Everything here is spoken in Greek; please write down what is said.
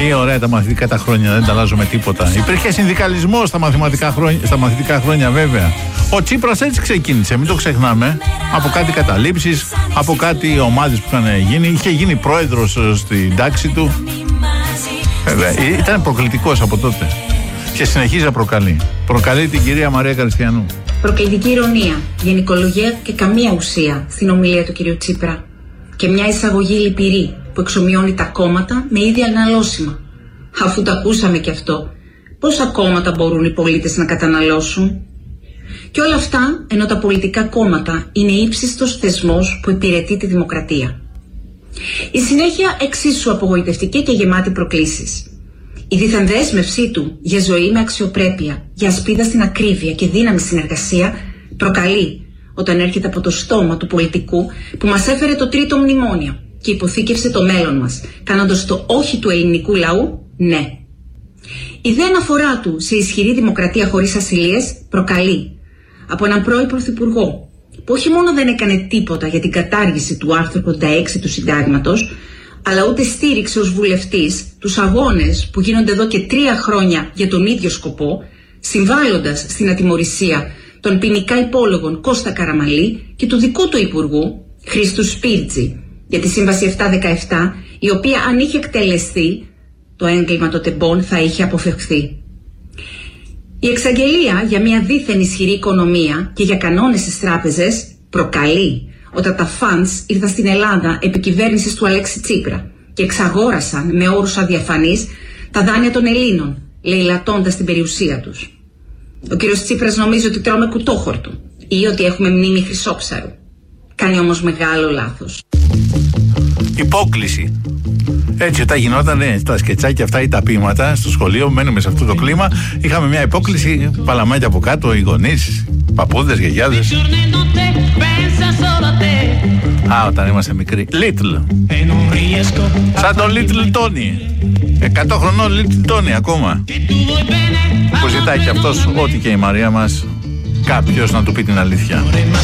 Τι ωραία τα μαθητικά τα χρόνια, δεν τα αλλάζω με τίποτα. Υπήρχε συνδικαλισμός στα μαθητικά χρόνια, βέβαια. Ο Τσίπρας έτσι ξεκίνησε, μην το ξεχνάμε. Από κάτι καταλήψεις, από κάτι ομάδες που είχαν γίνει. Είχε γίνει πρόεδρος στην τάξη του. Βέβαια, ήταν προκλητικός από τότε. Και συνεχίζει να προκαλεί. Προκαλεί την κυρία Μαρία Καριστιανού. Προκλητική ηρωνία, γενικολογία και καμία ουσία στην ομιλία του κυρίου Τσίπρα. Και μια εισαγωγή λυπηρή που εξομοιώνει τα κόμματα με ίδια αναλώσιμα. Αφού το ακούσαμε και αυτό, πόσα κόμματα μπορούν οι πολίτες να καταναλώσουν? Και όλα αυτά ενώ τα πολιτικά κόμματα είναι ύψιστος θεσμός που υπηρετεί τη δημοκρατία. Η συνέχεια εξίσου απογοητευτική και γεμάτη προκλήσεις. Η δίθεν δέσμευσή του για ζωή με αξιοπρέπεια, για ασπίδα στην ακρίβεια και δύναμη συνεργασία προκαλεί όταν έρχεται από το στόμα του πολιτικού που μας έφερε το τρίτο μνημόνιο και υποθήκευσε το μέλλον μας, κάνοντας το όχι του ελληνικού λαού ναι. Η δε αναφορά του σε ισχυρή δημοκρατία χωρίς ασυλίες προκαλεί από έναν πρώην πρωθυπουργό που όχι μόνο δεν έκανε τίποτα για την κατάργηση του άρθρου 86 του Συντάγματος, αλλά ούτε στήριξε ως βουλευτής τους αγώνες που γίνονται εδώ και 3 χρόνια για τον ίδιο σκοπό, συμβάλλοντας στην ατιμωρησία των ποινικά υπόλογων Κώστα Καραμαλή και του δικού του υπουργού Χρήστου Σπίρτζη για τη Σύμβαση 717, η οποία αν είχε εκτελεστεί, το έγκλημα των τεμπών θα είχε αποφευχθεί. Η εξαγγελία για μια δίθεν ισχυρή οικονομία και για κανόνες στις τράπεζες προκαλεί όταν τα funds ήρθαν στην Ελλάδα επί κυβέρνησης του Αλέξη Τσίπρα και εξαγόρασαν με όρους αδιαφανείς τα δάνεια των Ελλήνων, λαιλατώντας την περιουσία τους. Ο κύριος Τσίπρας νομίζει ότι τρώμε κουτόχορτο ή ότι έχουμε μνήμη χρυσόψαρου. Κάνει όμως μεγάλο λάθος. Υπόκληση. Έτσι, όταν γινόταν τα σκετσάκια αυτά ή τα ποίηματα στο σχολείο, μένουμε σε αυτό το κλίμα. Είχαμε μια υπόκληση, παλαμάκια από κάτω, οι γονείς, παππούδες, γιαγιάδες. Όταν είμαστε μικροί. Little. Σαν τον Little Tony. 100 χρονών Little Tony ακόμα. Που ζητάει και αυτός, ό,τι και η Μαρία μας, κάποιος να του πει την αλήθεια.